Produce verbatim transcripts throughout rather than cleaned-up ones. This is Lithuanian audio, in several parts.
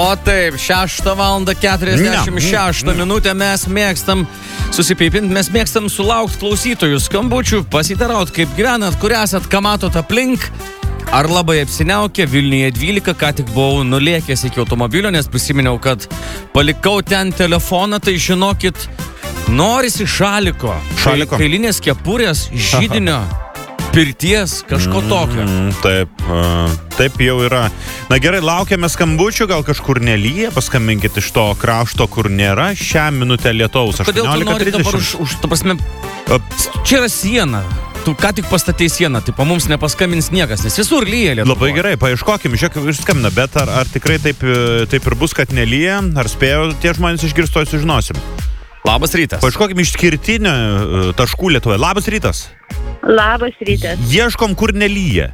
O taip, šeštą valandą keturiasdešimt šeštą minutę mes mėgstam susipipinti, mes mėgstam sulaukti klausytojų skambučių, pasitarauti, kaip gyvenat, kur esat, ką matot aplink, ar labai apsiniaukė. Vilniuje dvylika, ką tik buvau nulėkęs iki automobilio, nes prisiminiau, kad palikau ten telefoną, tai žinokit, norisi šaliko. Šaliko. Kailinės kepurės, židinio. Pirties, kažko tokio. Mm, taip, uh, taip jau yra. Na gerai, laukiame skambučių, gal kažkur nelyja, paskambinkit iš to krašto, kur nėra šią minutę lietaus. Kodėl tu nori dabar už, už ta prasme, čia yra siena. Tu ką tik pastatei sieną, tai po mums nepaskambins niekas, nes visur lyja Lietuvoje. Labai gerai, paieškokim, žiūrėk, išskambina, bet ar, ar tikrai taip, taip ir bus, kad nelyja, ar spėjo tie žmonės išgirsto, sužinosim. Labas rytas. Paieškokim išskirtinio taškų Lietuvoje. Labas rytas. Labas rytas. Ieškom, kur nelyja.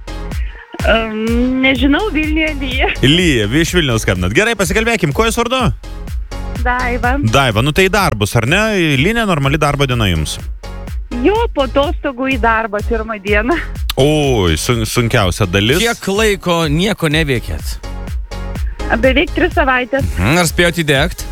Um, nežinau, Vilniuje lyja. Lyja, iš Vilniaus skambinat. Gerai, pasikalbėkim. Ko jūs vardu? Daiva. Daiva, nu tai darbus, ar ne? Linė, normali darbo diena jums. Jo, po atostogų į darbą pirmą dieną. Oi, sun, sunkiausia dalis. Kiek laiko nieko neveikėt? Beveik tris savaitės. Ar spėjot įdegti?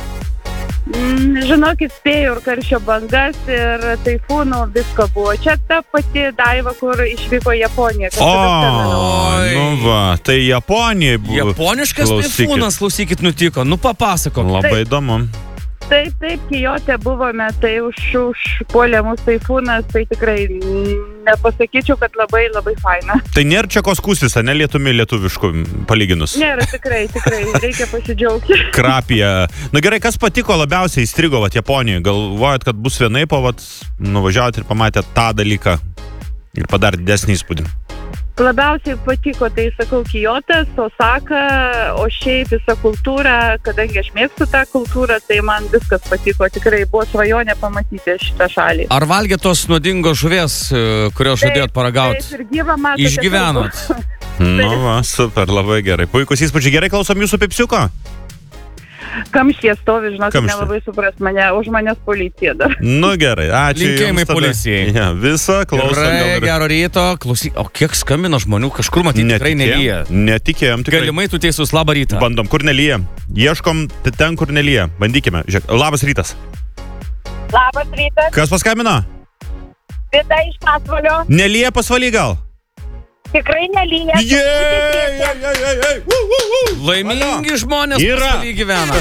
Mm, žinokit, spėjau ir karščio bangas, ir taifūnų, visko buvo. Čia ta pati Daiva, kur išvyko į Japoniją. O, nu va, tai Japonija buvo. Japoniškas taifūnas, klausykit, nutiko. Nu, papasakok. Labai įdomu. Taip, taip, Kijote buvome, tai už, užpuolė mūsų taifūnas, tai tikrai nepasakyčiau, kad labai, labai faina. Tai nėra čia ko skųstis, ne lietumi lietuviškų palyginus? Nėra, tikrai, tikrai, reikia pasidžiaugti. Krapija. Na gerai, kas patiko labiausiai įstrigo, vat, Japonijoje? Galvojat, kad bus vienaip, o vat, nuvažiavot ir pamatėt tą dalyką ir padarė didesnį įspūdį? Labiausiai patiko, tai sakau, Kijotas, Osaka, o šiaip visa kultūra, kadangi aš mėgstu tą kultūrą, tai man viskas patiko, tikrai buvo svajonė pamatyti šitą šalį. Ar valgėt tos nuodingos žuvies, kurio žadėjot paragauti? Taip, ir gyvą matote. Išgyvenot. Nu va, super, labai gerai. Puikus įspūdžiai, gerai, klausom jūsų pipsiuko. Kamštie stovi, žinokit, Kamštė. Nelabai supras mane, už manęs policija dar. Nu gerai, ačiū. Linkėjimai jums tada. policijai. Ja, visą, klausom. Gerai, gero ryto. Klausyk, o kiek skambino žmonių, kažkur matyti tikrai nelyja. Netikėjom, tikrai. Galimai tu teisus, labą rytą. Bandom, kur nelyja. Ieškom ten, kur nelyja. Bandykime. Žiūrėk, labas rytas. Labas rytas. Kas paskambino? Vida iš Pasvalio. Nelyja pasvaly gal? Tikrai nelyja. Jej, jej, jej, jej, jej. Laimingi žmonės Yra. pasvaly gyvena.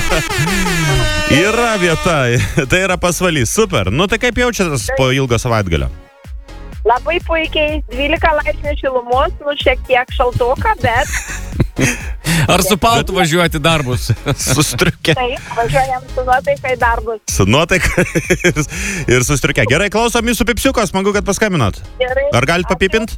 Yra vieta, tai yra pasvalys, super. Nu tai kaip jaučiatės po ilgo savaitgalio? Labai puikiai, dvylika laipsnių šilumos, nu šiek tiek šaltoka, bet... Ar su paltu važiuoti darbus? Sustriukę. Taip, važiuojam su nuotaika į darbus. Su nuotaika ir, ir sustriukę. Gerai, klausom jūsų pipsiuko, smagu, kad paskambinot. Gerai. Ar galit papipint?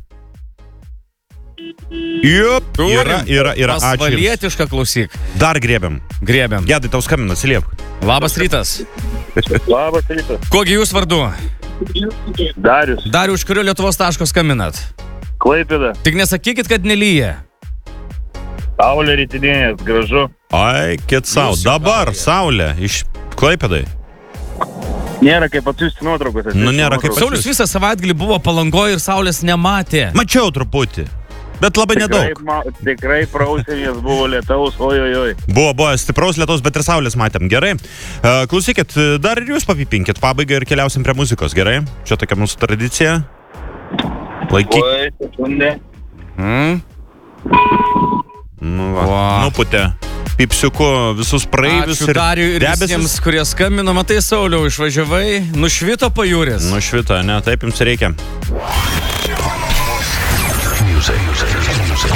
Jup, yra, yra, yra, ačiū. Pasvalietišką klausyk. Dar grėbiam. Grėbiam. Gedai, tau skambina, atsiliep. Labas rytas. Labas rytas. Kogi jūs vardu? Darius. Dariu, iš kurio Lietuvos taško skambinat? Klaipėda. Tik nesakykit, kad nelyja. Saulė rytinėjęs, gražu. Ai, kit sau. Jūs Dabar juokauja. saulė iš Klaipėdai. Nėra kaip atsiųsti nuotraukos. Nu, nėra kaip Saulius visą savaitgalį buvo Palangoje ir saulės nematė. Mačiau truputį, bet labai Tikrai, nedaug. ma, tikrai prausėmės buvo lietaus, oj, oj, oj. Buvo, buvo stipraus lietaus, bet ir saulės matėm. Gerai. Uh, klausykit, dar ir jūs papipinkit pabaigą ir keliausim prie muzikos, gerai? Čia tokia mūsų tradicija. Laikyk. Oi, sekundė. Hmm? Nu, va. Wow. Nuputė pipsiuku visus praeivius Ačiū ir Dariui ir debesis. visiems, kurie skambino. Matai, Sauliau, išvažiavai, nušvito pajūris. Nušvito, ne, taip jums reikia.